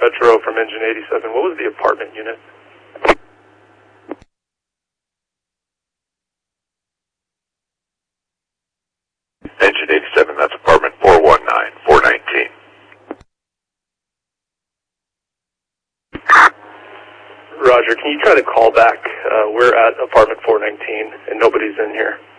Petro from Engine 87. What was the apartment unit? Engine 87, that's apartment 419, 419. Roger, can you try to call back? We're at apartment 419 and nobody's in here.